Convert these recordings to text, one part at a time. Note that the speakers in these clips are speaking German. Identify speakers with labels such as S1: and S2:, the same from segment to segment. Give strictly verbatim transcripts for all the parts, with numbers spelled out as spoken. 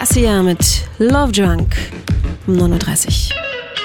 S1: Cassia mit Love Drunk um neun Uhr dreißig.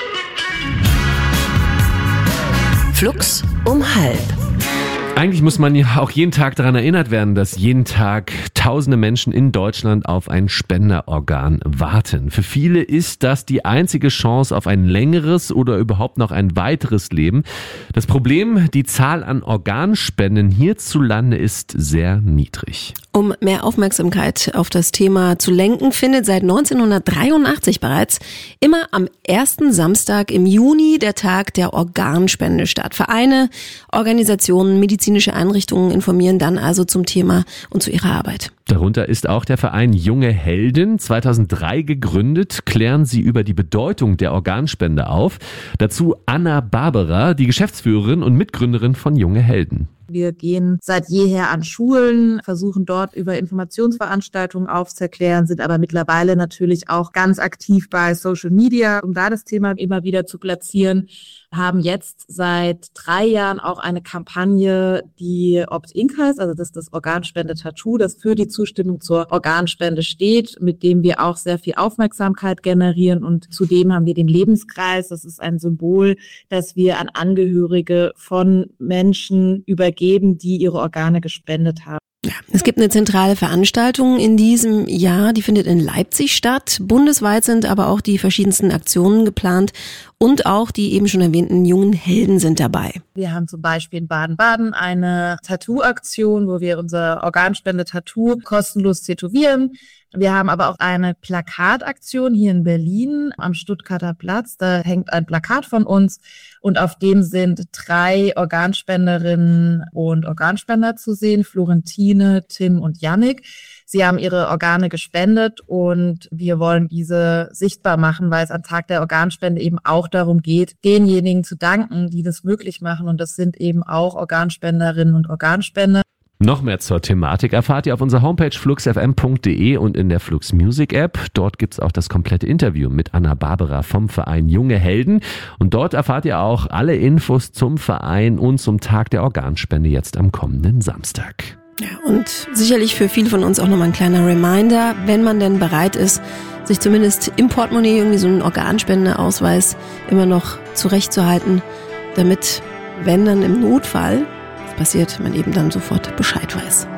S1: Flux um halb.
S2: Eigentlich muss man ja auch jeden Tag daran erinnert werden, dass jeden Tag tausende Menschen in Deutschland auf ein Spenderorgan warten. Für viele ist das die einzige Chance auf ein längeres oder überhaupt noch ein weiteres Leben. Das Problem, die Zahl an Organspenden hierzulande ist sehr niedrig.
S1: Um mehr Aufmerksamkeit auf das Thema zu lenken, findet seit neunzehnhundertdreiundachtzig bereits immer am ersten Samstag im Juni der Tag der Organspende statt. Vereine, Organisationen, medizinische Einrichtungen informieren dann also zum Thema und zu ihrer Arbeit.
S2: Darunter ist auch der Verein Junge Helden. zweitausenddrei gegründet, klären sie über die Bedeutung der Organspende auf. Dazu Anna Barbera, die Geschäftsführerin und Mitgründerin von Junge Helden.
S3: Wir gehen seit jeher an Schulen, versuchen dort über Informationsveranstaltungen aufzuklären, sind aber mittlerweile natürlich auch ganz aktiv bei Social Media, um da das Thema immer wieder zu platzieren. Haben jetzt seit drei Jahren auch eine Kampagne, die Opt-in heißt, also das ist das Organspende-Tattoo, das für die Zustimmung zur Organspende steht, mit dem wir auch sehr viel Aufmerksamkeit generieren, und zudem haben wir den Lebenskreis, das ist ein Symbol, das wir an Angehörige von Menschen übergeben, die ihre Organe gespendet haben.
S1: Ja, es gibt eine zentrale Veranstaltung in diesem Jahr, die findet in Leipzig statt. Bundesweit sind aber auch die verschiedensten Aktionen geplant und auch die eben schon erwähnten Jungen Helden sind dabei.
S3: Wir haben zum Beispiel in Baden-Baden eine Tattoo-Aktion, wo wir unser Organspende-Tattoo kostenlos tätowieren. Wir haben aber auch eine Plakataktion hier in Berlin am Stuttgarter Platz. Da hängt ein Plakat von uns und auf dem sind drei Organspenderinnen und Organspender zu sehen, Florentine, Tim und Yannick. Sie haben ihre Organe gespendet und wir wollen diese sichtbar machen, weil es am Tag der Organspende eben auch darum geht, denjenigen zu danken, die das möglich machen, und das sind eben auch Organspenderinnen und Organspender.
S2: Noch mehr zur Thematik erfahrt ihr auf unserer Homepage flux f m punkt d e und in der Flux Music App. Dort gibt's auch das komplette Interview mit Anna Barbera vom Verein Junge Helden. Und dort erfahrt ihr auch alle Infos zum Verein und zum Tag der Organspende jetzt am kommenden Samstag.
S1: Ja, und sicherlich für viele von uns auch nochmal ein kleiner Reminder, wenn man denn bereit ist, sich zumindest im Portemonnaie irgendwie so einen Organspendeausweis immer noch zurechtzuhalten, damit, wenn dann im Notfall passiert, man eben dann sofort Bescheid weiß.